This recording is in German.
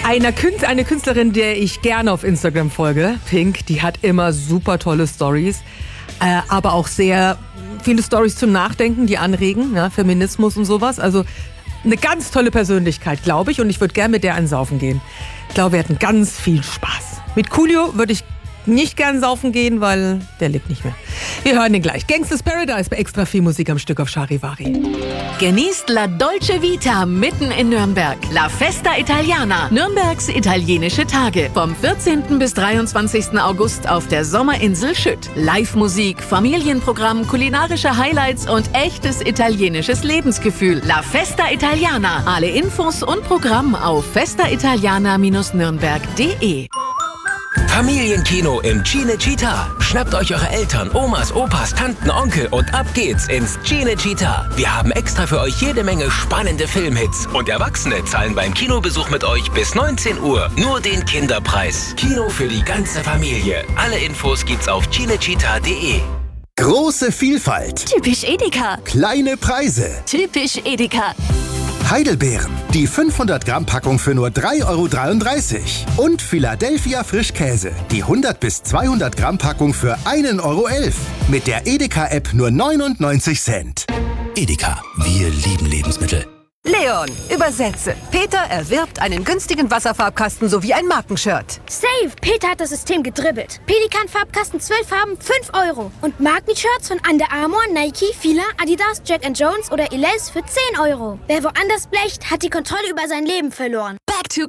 Eine Künstlerin, der ich gerne auf Instagram folge, Pink, die hat immer super tolle Stories, aber auch sehr viele Stories zum Nachdenken, die anregen, ne? Feminismus und sowas. Also eine ganz tolle Persönlichkeit, glaube ich, und ich würde gerne mit der einen saufen gehen. Ich glaube, wir hätten ganz viel Spaß. Mit Coolio würde ich nicht gern saufen gehen, weil der lebt nicht mehr. Wir hören den gleich. Gangsters Paradise bei extra viel Musik am Stück auf Charivari. Genießt La Dolce Vita mitten in Nürnberg. La Festa Italiana, Nürnbergs italienische Tage. Vom 14. bis 23. August auf der Sommerinsel Schütt. Live-Musik, Familienprogramm, kulinarische Highlights und echtes italienisches Lebensgefühl. La Festa Italiana. Alle Infos und Programm auf festaitaliana-nürnberg.de. Familienkino im Cinecittà. Schnappt euch eure Eltern, Omas, Opas, Tanten, Onkel und ab geht's ins Cinecittà. Wir haben extra für euch jede Menge spannende Filmhits. Und Erwachsene zahlen beim Kinobesuch mit euch bis 19 Uhr nur den Kinderpreis. Kino für die ganze Familie. Alle Infos gibt's auf cinecittà.de. Große Vielfalt. Typisch Edeka. Kleine Preise. Typisch Edeka. Heidelbeeren. Die 500 Gramm Packung für nur 3,33 €. Und Philadelphia Frischkäse. Die 100 bis 200 Gramm Packung für 1,11 €. Mit der Edeka-App nur 99 Cent. Edeka, wir lieben Lebensmittel. Leon, übersetze. Peter erwirbt einen günstigen Wasserfarbkasten sowie ein Markenshirt. Safe! Peter hat das System gedribbelt. Pelikan-Farbkasten 12 Farben, 5 €. Und Markenshirts von Under Armour, Nike, Fila, Adidas, Jack & Jones oder Elize für 10 €. Wer woanders blecht, hat die Kontrolle über sein Leben verloren. Back to